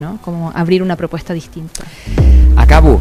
¿no? Como abrir una propuesta distinta. Acabo.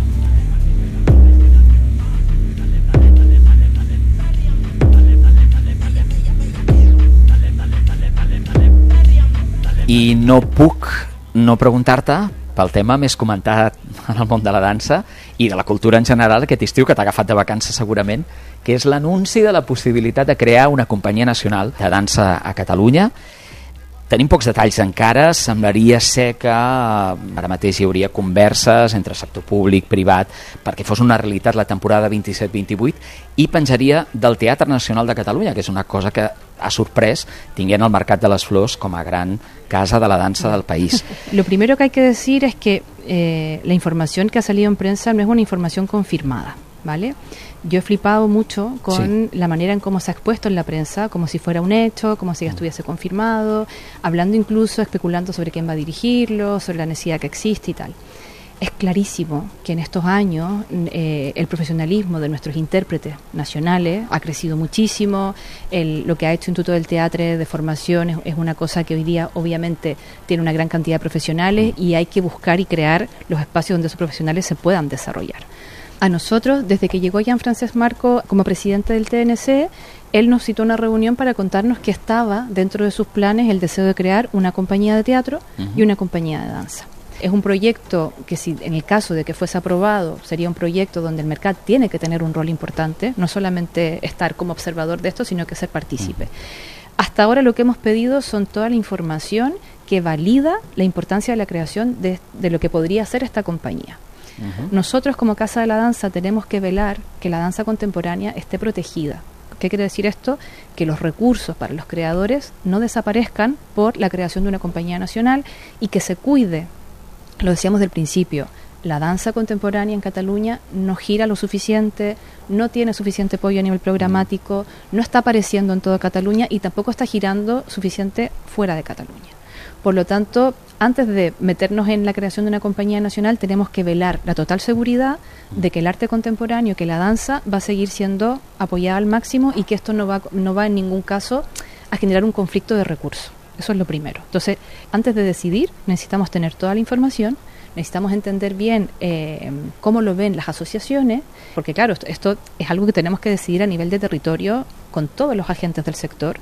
I no puc no preguntar-te pel tema més comentat en el món de la dansa i de la cultura en general aquest estiu, que t'ha agafat de vacances segurament, que és l'anunci de la possibilitat de crear una companyia nacional de dansa a Catalunya. Tenim pocs detalls encara, semblaria ser que ara mateix hi hauria converses entre sector públic, privat, perquè fos una realitat la temporada 27-28 i penjaria del Teatre Nacional de Catalunya, que és una cosa que ha sorprès tinguent el Mercat de les Flors com a gran casa de la dansa del país. Lo primero que hay que decir es que la información que ha salido en prensa no es una información confirmada, ¿vale? Yo he flipado mucho con la manera en cómo se ha expuesto en la prensa, como si fuera un hecho, como si ya estuviese confirmado, hablando incluso, especulando sobre quién va a dirigirlo, sobre la necesidad que existe y tal. Es clarísimo que en estos años el profesionalismo de nuestros intérpretes nacionales ha crecido muchísimo. Lo que ha hecho Instituto del Teatro de formación es una cosa que hoy día obviamente tiene una gran cantidad de profesionales y hay que buscar y crear los espacios donde esos profesionales se puedan desarrollar. A nosotros, desde que llegó Jean-Francesc Marco como presidente del TNC, él nos citó una reunión para contarnos que estaba dentro de sus planes el deseo de crear una compañía de teatro y una compañía de danza. Es un proyecto que, si en el caso de que fuese aprobado, sería un proyecto donde el mercado tiene que tener un rol importante, no solamente estar como observador de esto, sino que ser partícipe. Hasta ahora lo que hemos pedido son toda la información que valida la importancia de la creación de lo que podría ser esta compañía. Nosotros como Casa de la Danza tenemos que velar que la danza contemporánea esté protegida. ¿Qué quiere decir esto? Que los recursos para los creadores no desaparezcan por la creación de una compañía nacional y que se cuide, lo decíamos del principio, la danza contemporánea en Cataluña no gira lo suficiente, no tiene suficiente apoyo a nivel programático, no está apareciendo en toda Cataluña y tampoco está girando suficiente fuera de Cataluña. Por lo tanto, antes de meternos en la creación de una compañía nacional, tenemos que velar la total seguridad de que el arte contemporáneo, que la danza, va a seguir siendo apoyada al máximo y que esto no va en ningún caso a generar un conflicto de recursos. Eso es lo primero. Entonces, antes de decidir, necesitamos tener toda la información, necesitamos entender bien cómo lo ven las asociaciones, porque claro, esto es algo que tenemos que decidir a nivel de territorio con todos los agentes del sector.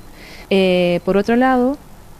Por otro lado,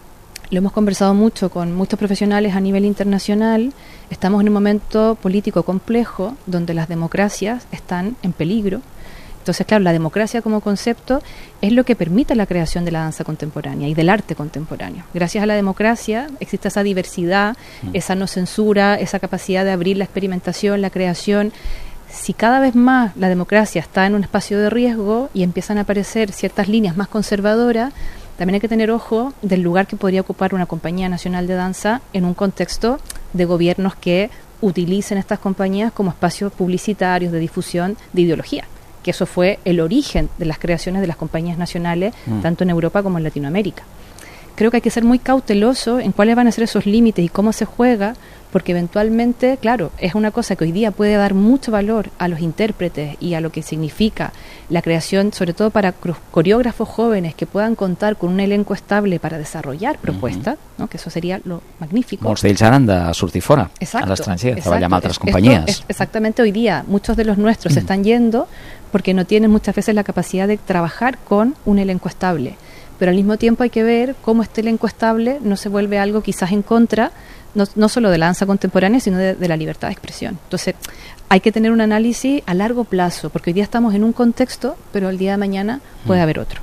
lo hemos conversado mucho con muchos profesionales a nivel internacional. Estamos en un momento político complejo donde las democracias están en peligro. Entonces, claro, la democracia como concepto es lo que permite la creación de la danza contemporánea y del arte contemporáneo. Gracias a la democracia existe esa diversidad, esa no censura, esa capacidad de abrir la experimentación, la creación. Si cada vez más la democracia está en un espacio de riesgo y empiezan a aparecer ciertas líneas más conservadoras, también hay que tener ojo del lugar que podría ocupar una compañía nacional de danza en un contexto de gobiernos que utilicen estas compañías como espacios publicitarios de difusión de ideología, que eso fue el origen de las creaciones de las compañías nacionales, tanto en Europa como en Latinoamérica. Creo que hay que ser muy cauteloso en cuáles van a ser esos límites y cómo se juega, porque eventualmente, claro, es una cosa que hoy día puede dar mucho valor a los intérpretes y a lo que significa la creación, sobre todo para coreógrafos jóvenes que puedan contar con un elenco estable para desarrollar propuestas, ¿no? Que eso sería lo magnífico. Molts d'ells ara han de sortir fora, a l'estranger, treballar amb altres companyies. Exactamente, hoy día muchos de los nuestros se están yendo porque no tienen muchas veces la capacidad de trabajar con un elenco estable. Pero al mismo tiempo hay que ver cómo este elenco estable no se vuelve algo quizás en contra, no solo de la danza contemporánea, sino de la libertad de expresión. Entonces, hay que tener un análisis a largo plazo, porque hoy día estamos en un contexto, pero el día de mañana puede haver otro.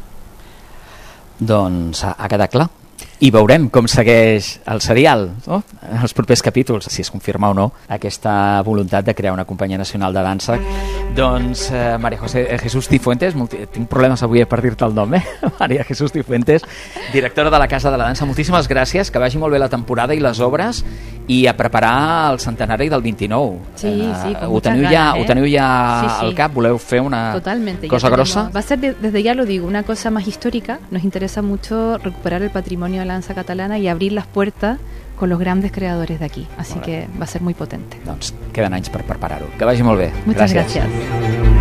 Doncs ha quedat clar. I veurem com segueix el serial, no? En els propers capítols, si es confirma o no aquesta voluntat de crear una companyia nacional de dansa. Doncs María José Jesús Cifuentes, tinc problemes avui per dir-te el nom, María Jesús Cifuentes, directora de la Casa de la Dansa, moltíssimes gràcies, que vagi molt bé la temporada i les obres i a preparar el centenari del 29. Sí, ho teniu ja al cap, voleu fer una cosa grossa? Va a ser, desde ya lo digo, una cosa más histórica. Nos interesa mucho recuperar el patrimonio de la danza catalana y abrir las puertas con los grandes creadores de aquí, así que va a ser muy potente. Doncs queden anys per preparar-ho. Que vagi molt bé. Muchas gracias.